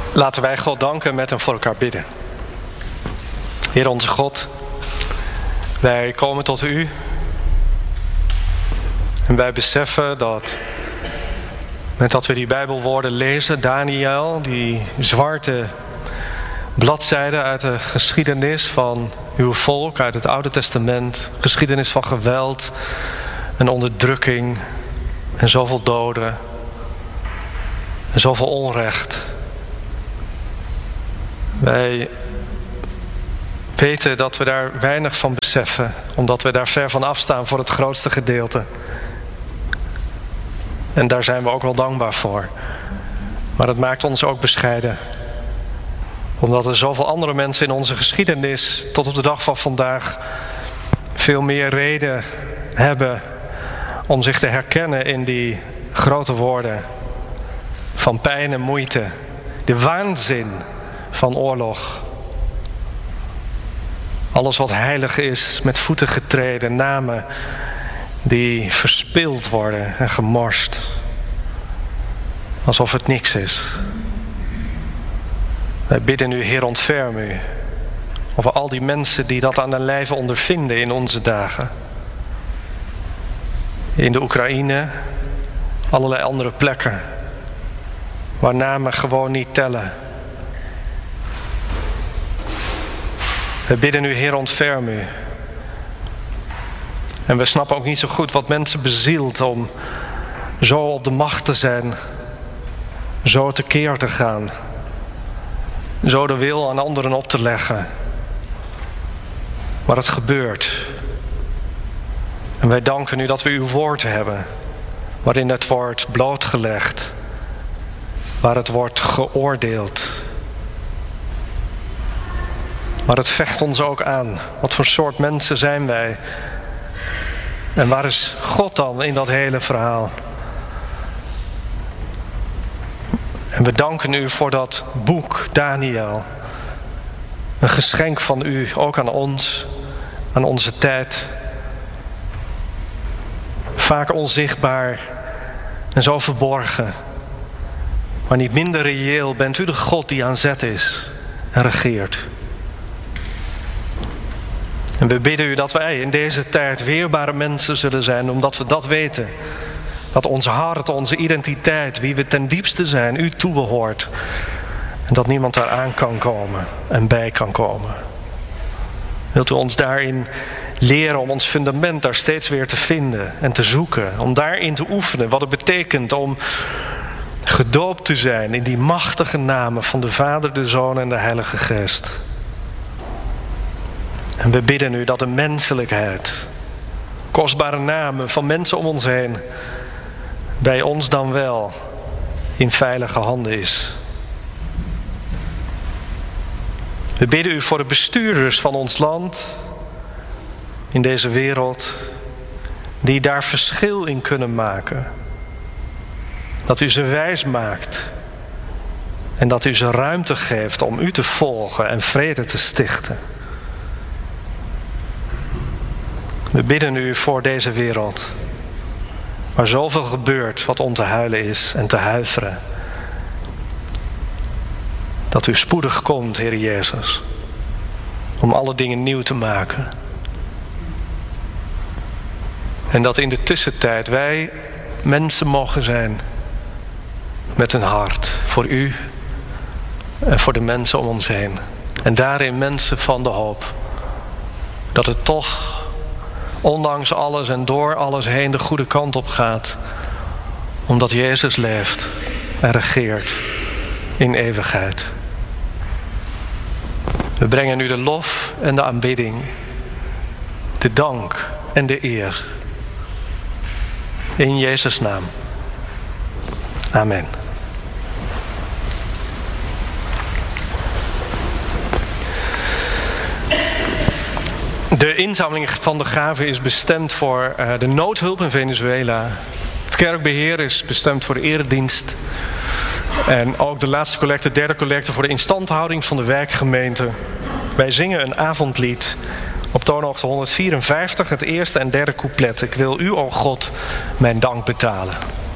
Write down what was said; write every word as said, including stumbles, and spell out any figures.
Laten wij God danken met en voor elkaar bidden. Heer onze God, wij komen tot u. En wij beseffen dat met dat we die Bijbelwoorden lezen, Daniel, die zwarte bladzijden uit de geschiedenis van uw volk, uit het Oude Testament, geschiedenis van geweld en onderdrukking en zoveel doden en zoveel onrecht. Wij weten dat we daar weinig van beseffen, omdat we daar ver van afstaan voor het grootste gedeelte. En daar zijn we ook wel dankbaar voor. Maar het maakt ons ook bescheiden. Omdat er zoveel andere mensen in onze geschiedenis tot op de dag van vandaag veel meer reden hebben om zich te herkennen in die grote woorden van pijn en moeite. De waanzin van oorlog. Alles wat heilig is, met voeten getreden, namen die verspild worden en gemorst. Alsof het niks is. Wij bidden u, Heer, ontferm u over al die mensen die dat aan de lijve ondervinden in onze dagen. In de Oekraïne, allerlei andere plekken, waar namen gewoon niet tellen. We bidden u, Heer, ontferm u. En we snappen ook niet zo goed wat mensen bezielt om zo op de macht te zijn, zo tekeer te gaan, zo de wil aan anderen op te leggen. Maar het gebeurt. En wij danken u dat we uw woord hebben, waarin het wordt blootgelegd, waar het wordt geoordeeld. Maar het vecht ons ook aan. Wat voor soort mensen zijn wij? En waar is God dan in dat hele verhaal? En we danken u voor dat boek, Daniel. Een geschenk van u, ook aan ons, aan onze tijd. Vaak onzichtbaar en zo verborgen. Maar niet minder reëel bent u de God die aan zet is en regeert. En we bidden u dat wij in deze tijd weerbare mensen zullen zijn, omdat we dat weten. Dat ons hart, onze identiteit, wie we ten diepste zijn, u toebehoort. En dat niemand daar aan kan komen en bij kan komen. Wilt u ons daarin leren om ons fundament daar steeds weer te vinden en te zoeken. Om daarin te oefenen wat het betekent om gedoopt te zijn in die machtige namen van de Vader, de Zoon en de Heilige Geest. En we bidden u dat de menselijkheid, kostbare namen van mensen om ons heen, bij ons dan wel in veilige handen is. We bidden u voor de bestuurders van ons land, in deze wereld, die daar verschil in kunnen maken. Dat u ze wijs maakt en dat u ze ruimte geeft om u te volgen en vrede te stichten. We bidden u voor deze wereld, waar zoveel gebeurt wat om te huilen is en te huiveren. Dat u spoedig komt, Heer Jezus, om alle dingen nieuw te maken. En dat in de tussentijd wij mensen mogen zijn met een hart voor u en voor de mensen om ons heen. En daarin mensen van de hoop. Dat het toch, ondanks alles en door alles heen, de goede kant op gaat. Omdat Jezus leeft en regeert in eeuwigheid. We brengen u de lof en de aanbidding, de dank en de eer. In Jezus' naam. Amen. De inzameling van de gaven is bestemd voor uh, de noodhulp in Venezuela. Het kerkbeheer is bestemd voor de eredienst. En ook de laatste collecte, de derde collecte voor de instandhouding van de werkgemeente. Wij zingen een avondlied op toonhoogte honderdvierenvijftig, het eerste en derde couplet. Ik wil u, o God, mijn dank betalen.